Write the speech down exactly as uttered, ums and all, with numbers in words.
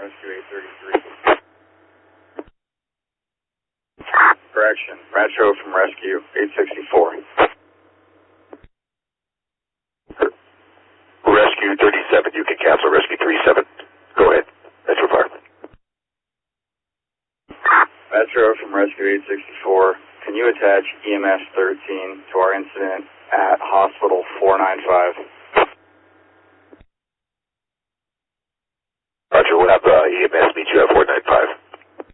Rescue eight thirty-three. Correction, Metro from Rescue eight sixty-four. Rescue thirty-seven, you can cancel Rescue thirty-seven. Go ahead. Metro Fire. Metro from Rescue eight sixty-four, can you attach E M S thirteen to our incident at Hospital four nine five?